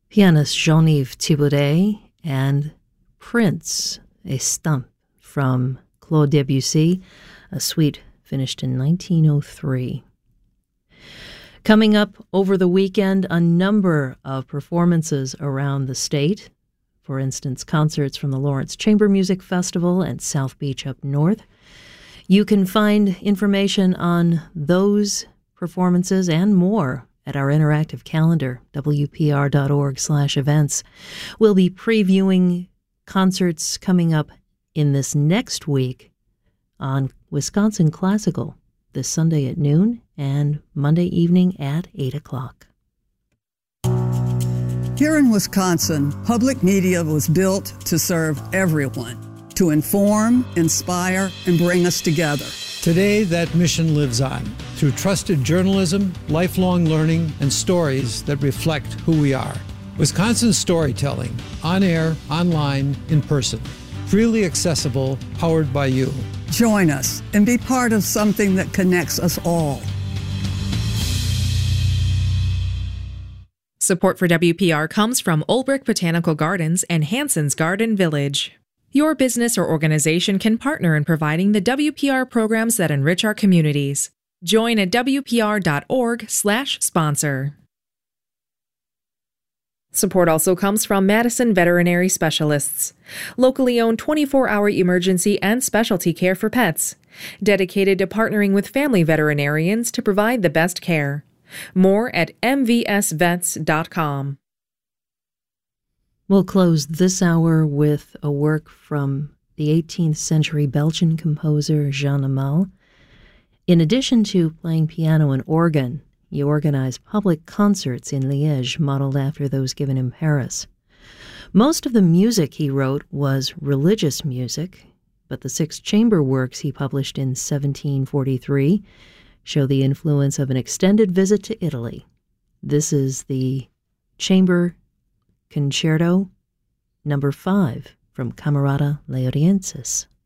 Pianist Jean-Yves Thibaudet and Prince, a stump from Claude Debussy, a suite finished in 1903. Coming up over the weekend, a number of performances around the state. For instance, concerts from the Lawrence Chamber Music Festival and South Beach up north. You can find information on those performances and more at our interactive calendar, wpr.org/events. We'll be previewing concerts coming up in this next week on Wisconsin Classical this Sunday at noon and Monday evening at 8 o'clock. Here in Wisconsin, public media was built to serve everyone, to inform, inspire, and bring us together. Today, that mission lives on through trusted journalism, lifelong learning, and stories that reflect who we are. Wisconsin storytelling, on air, online, in person. Freely accessible, powered by you. Join us and be part of something that connects us all. Support for WPR comes from Olbrich Botanical Gardens and Hanson's Garden Village. Your business or organization can partner in providing the WPR programs that enrich our communities. Join at wpr.org/sponsor. Support also comes from Madison Veterinary Specialists, locally owned 24-hour emergency and specialty care for pets, dedicated to partnering with family veterinarians to provide the best care. More at mvsvets.com. We'll close this hour with a work from the 18th century Belgian composer Jean Amal. In addition to playing piano and organ, he organized public concerts in Liège modeled after those given in Paris. Most of the music he wrote was religious music, but the 6 chamber works he published in 1743 show the influence of an extended visit to Italy. This is the Chamber Concerto No. 5 from Camerata Leonensis.